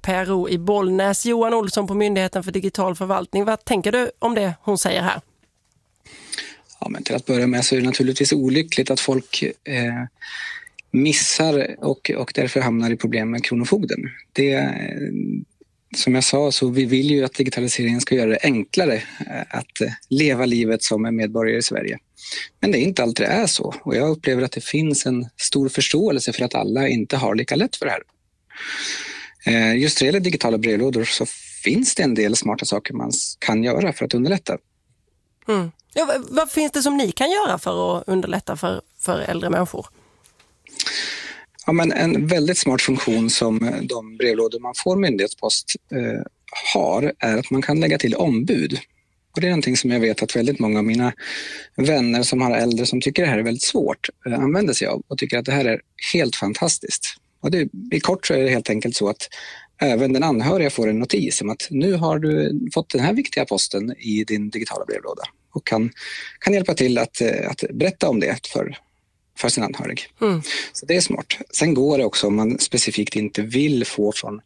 PRO i Bollnäs. Johan Olsson på Myndigheten för digital förvaltning. Vad tänker du om det hon säger här? Ja, men till att börja med så är det naturligtvis olyckligt att folk missar och därför hamnar i problem med Kronofogden. Som jag sa, så vi vill ju att digitaliseringen ska göra det enklare att leva livet som en medborgare i Sverige. Men det är inte alltid det är så, och jag upplever att det finns en stor förståelse för att alla inte har lika lätt för det här. Just när det gäller digitala brevlådor så finns det en del smarta saker man kan göra för att underlätta. Mm. Ja, vad finns det som ni kan göra för att underlätta för äldre människor? Ja, men en väldigt smart funktion som de brevlådor man får myndighetspost har är att man kan lägga till ombud. Och det är någonting som jag vet att väldigt många av mina vänner som har äldre som tycker det här är väldigt svårt använder sig av och tycker att det här är helt fantastiskt. Och i kort så är det helt enkelt så att även den anhöriga får en notis om att nu har du fått den här viktiga posten i din digitala brevlåda och kan hjälpa till att berätta om det för sin anhörig. Mm. Så det är smart. Sen går det också om man specifikt inte vill få från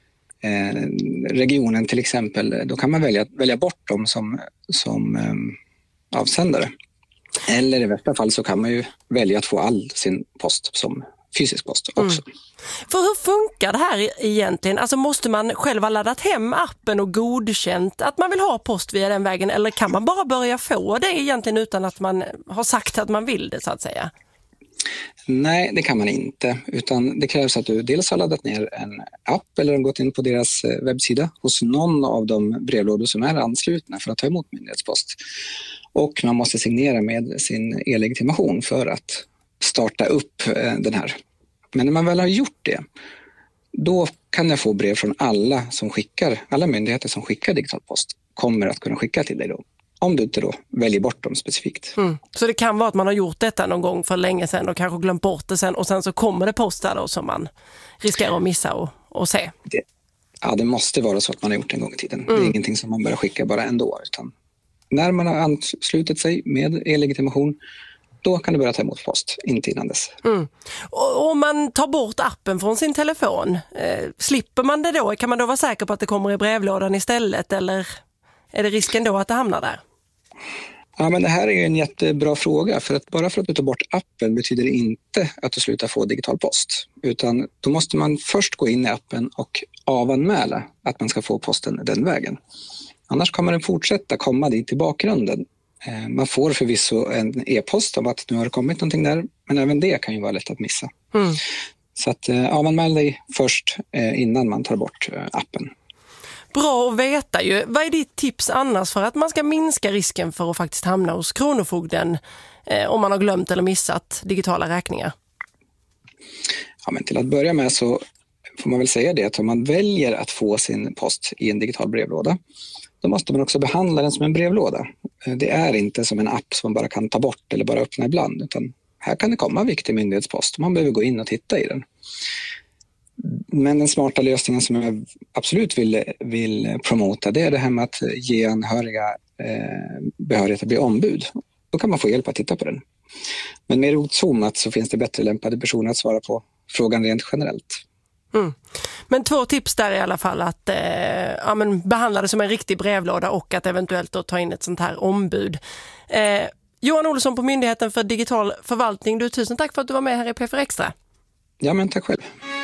regionen till exempel, då kan man välja bort dem som avsändare. Eller i värsta fall så kan man ju välja att få all sin post som fysisk post också. Mm. För hur funkar det här egentligen? Alltså måste man själv ha laddat hem appen och godkänt att man vill ha post via den vägen, eller kan man bara börja få det egentligen utan att man har sagt att man vill det så att säga? Nej, det kan man inte, utan det krävs att du dels har laddat ner en app eller gått in på deras webbsida hos någon av de brevlådor som är anslutna för att ta emot myndighetspost. Och man måste signera med sin e-legitimation för att starta upp den här. Men när man väl har gjort det, då kan jag få brev från alla myndigheter som skickar digital post kommer att kunna skicka till dig då. Om du inte då väljer bort dem specifikt. Mm. Så det kan vara att man har gjort detta någon gång för länge sedan och kanske glömt bort det sen och sen så kommer det post där då som man riskerar att missa och se. Det måste vara så att man har gjort det en gång i tiden. Mm. Det är ingenting som man börjar skicka bara ändå, utan när man har anslutit sig med e-legitimation, då kan du börja ta emot post, inte innan dess. Mm. Och om man tar bort appen från sin telefon, slipper man det då? Kan man då vara säker på att det kommer i brevlådan istället, eller är det risken då att det hamnar där? Ja, men det här är en jättebra fråga, för att bara för att du tar bort appen betyder det inte att du slutar få digital post, utan då måste man först gå in i appen och avanmäla att man ska få posten den vägen. Annars kommer den fortsätta komma dit i bakgrunden. Man får förvisso en e-post om att nu har det kommit någonting där, men även det kan ju vara lätt att missa. Mm. Så att avanmäl dig först innan man tar bort appen. Bra att veta ju. Vad är ditt tips annars för att man ska minska risken för att faktiskt hamna hos Kronofogden om man har glömt eller missat digitala räkningar? Ja, men till att börja med så får man väl säga det att om man väljer att få sin post i en digital brevlåda, då måste man också behandla den som en brevlåda. Det är inte som en app som man bara kan ta bort eller bara öppna ibland, utan här kan det komma viktig myndighetspost och man behöver gå in och titta i den. Men den smarta lösningen som jag absolut vill promota, det är det här med att ge anhöriga behörighet att bli ombud. Då kan man få hjälp att titta på den. Men mer utzoomat så finns det bättre lämpade personer att svara på frågan rent generellt. Mm. Men 2 tips där i alla fall, att behandla det som en riktig brevlåda och att eventuellt då ta in ett sånt här ombud. Johan Olsson på Myndigheten för digital förvaltning, tusen tack för att du var med här i P4 Extra. Ja, men tack själv.